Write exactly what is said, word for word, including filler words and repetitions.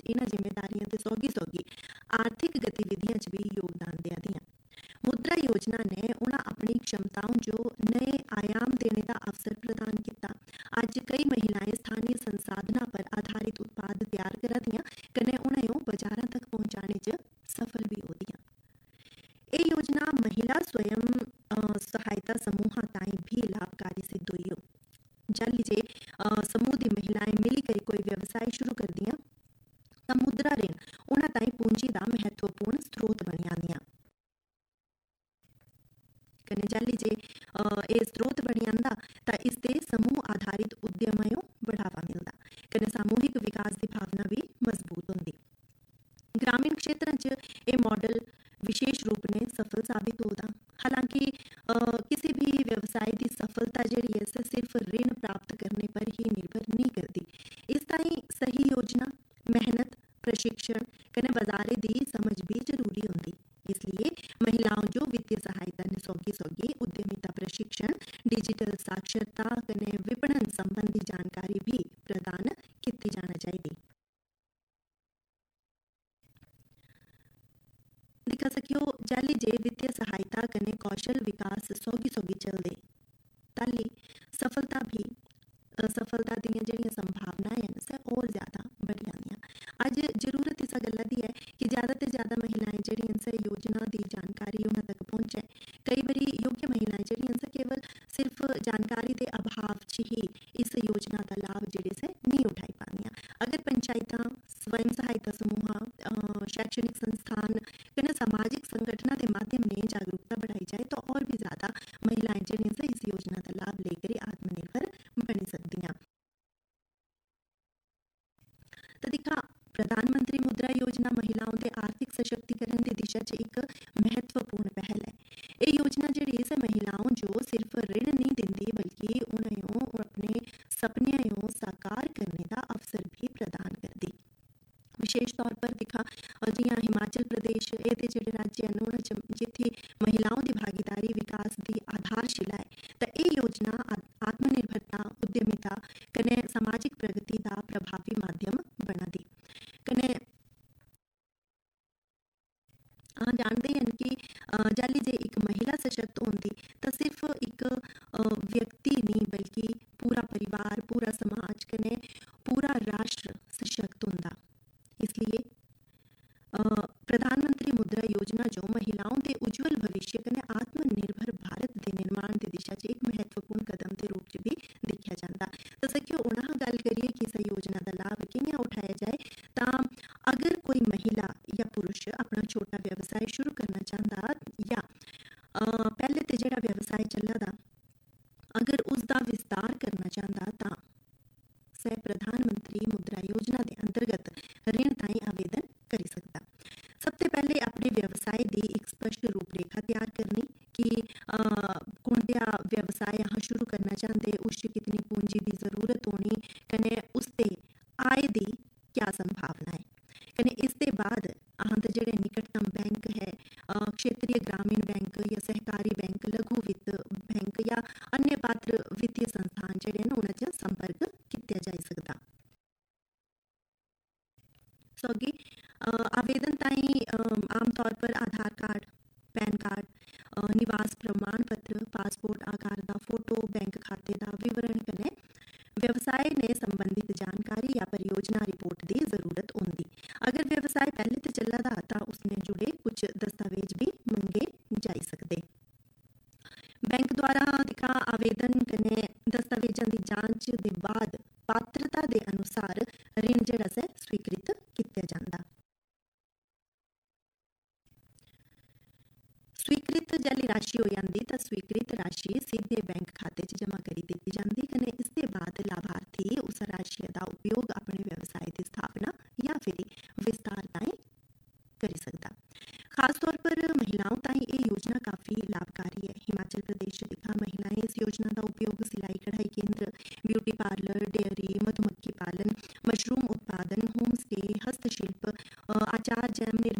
इन्हां जिम्मेदारियां ते सौगी सौगी आर्थिक गतिविधियां च भी योगदान देआ। मुद्रा योजना ने उन्हां अपनी क्षमताओं जो नए आयाम देने का अवसर प्रदान किया। अज कई महिलाएं स्थानीय संसाधनों पर आधारित उत्पाद तैयार करा दियां कने उन्हें बाजारां तक पहुंचाने च सफल भी हो दियां। ये योजना महिला स्वयं सहायता समूह ताईं भी लाभकारी सिद्ध हुई हो। जल लीजिए समूह की महिलाएं मिलकर कोई व्यवसाय शुरू कर दियां तो मुद्रा ऋण उन्हां ताईं पूंजी का महत्वपूर्ण स्रोत बन जांदियां। कने जल लीजिए ये स्रोत बन जांदा तो इससे समूह आधारित उद्यमां बढ़ावा मिलता कने सामूहिक विकास की भावना भी मजबूत होंदी। ग्रामीण क्षेत्रों च ये मॉडल विशेष रूप ने सफल साबित होता। हालांकि किसी भी व्यवसाय की सफलता जिहड़ी है सिर्फ ऋण प्राप्त करने पर ही निर्भर नहीं करती। इस ताईं सही योजना, मेहनत, प्रशिक्षण कने बाजारे की समझ भी जरूरी होंदी। इसलिए महिलाओं जो वित्तीय सहायता ने सौगी सौगी उद्यमिता प्रशिक्षण, डिजिटल साक्षरता कने विपणन संबंधी जानकारी भी प्रदान की जाना चाहिए। दिखा सकियो जल जे वित्तीय सहायता कने कौशल विकास सौगी सौगी चलते ताली सफलता भी सफलता दी जिहड़ियां संभावनाएं हैं सै और ज़्यादा बढ़ जांदियां। अज जरूरत इस गल्ला दी है कि ज़्यादा तो ज़्यादा महिलाएं जिहड़ियां सै योजना की जानकारी उन्हां तक पहुंचे। कई बारी योग्य महिलाएं जिहड़ियां सै केवल सिर्फ जानकारी के अभाव च ही इस योजना का लाभ जिहड़े से नहीं उठाई पांदियां। अगर पंचायतां, स्वयं सहायता समूह, शैक्षणिक संस्थान कने सामाजिक संगठनों के माध्यम ने जागरूकता बढ़ाई जाए तो और भी ज़्यादा महिलाएं जिहड़ियां से इस योजना का लाभ लेकर आत्मनिर्भर बनी सकदियां। तो दिखा प्रधानमंत्री मुद्रा योजना महिलाओं के आर्थिक सशक्तिकरण की दिशा च एक महत्वपूर्ण पहल है। ये योजना जिहड़ी है महिलाओं जो सिर्फ ऋण नहीं दिंदी बल्कि उन्हें अपने सपनों साकार करने का अवसर भी प्रदान करती। विशेष तौर पर दिखा जियां हिमाचल प्रदेश ये जिहड़े राज्य हैं उन्हां जिथे महिलाओं की भागीदारी विकास की आधारशिला है तो ये योजना आत्मनिर्भरता, उद्यमिता कने सामाजिक प्रगति का प्रभावी माध्यम बना दी। कने हाँ जानते हैं कि जाली जे एक महिला सशक्त होंदी तो सिर्फ एक व्यक्ति नहीं बल्कि पूरा परिवार, पूरा समाज कने पूरा राष्ट्र सशक्त होंदा। इसलिए प्रधानमंत्री मुद्रा योजना जो महिलाओं के उज्जवल भविष्य कने आत्मनिर्भर भारत के निर्माण की दिशा एक महत्वपूर्ण कदम के रूप में भी देखा जाता। तो सकियो उन्हां गल करिए कि इस योजना का लाभ किवें उठाया जाए तो अगर कोई महिला या पुरुष अपना छोटा व्यवसाय शुरू करना चाहता या पहले तो जिहड़ा व्यवसाय चला दा अगर उसका विस्तार करना चाहता तो सै प्रधानमंत्री मुद्रा योजना के अंतर्गत ऋण ताईं आवेदन कर सकता। सबसे पहले अपने व्यवसाय की एक स्पष्ट रूपरेखा तैयार करनी कि कुणत्या व्यवसाय यहाँ शुरू करना चाहते, उससे कितनी पूंजी की जरूरत होनी कने उससे आय की क्या संभावना है। कने इसके बाद अहां दे जिहड़े निकटतम बैंक है क्षेत्रीय ग्रामीण बैंक या सहकारी बैंक, लघु वित्त बैंक या अन्य पात्र वित्तीय संस्थान जिहड़े ने उन्हां च संपर्क किया जा सकता। सौगी आवेदन ताईं आमतौर पर आधार कार्ड, पैन कार्ड, निवास प्रमाण पत्र, पासपोर्ट आकार का फोटो, बैंक खाते का विवरण कने व्यवसाय ने संबंधित जानकारी या परियोजना रिपोर्ट की जरूरत होंगी। अगर व्यवसाय पहले तो चला था तो उसने जुड़े कुछ दस्तावेज भी मंगे जा सकते। बैंक द्वारा दिखा आवेदन कने दस्तावेजों की जांच के बाद पात्रता के अनुसार ऋण जिहड़ा से स्वीकृत किया जाता। स्वीकृत जाली राशि हो जाती तो स्वीकृत राशि सीधे बैंक खाते च जमा करी दी जाती कने इसके बाद लाभार्थी उस राशि का उपयोग अपने व्यवसाय की स्थापना या फिर विस्तार ताईं कर सकता। खासतौर पर महिलाओं ताईं ये योजना काफ़ी लाभकारी है। हिमाचल प्रदेश दिखा महिलाएं इस योजना का उपयोग सिलाई कढ़ाई केंद्र, ब्यूटी पार्लर, डेयरी, मधुमक्खी पालन, मशरूम उत्पादन, होम स्टे, हस्तशिल्प, आचार जैम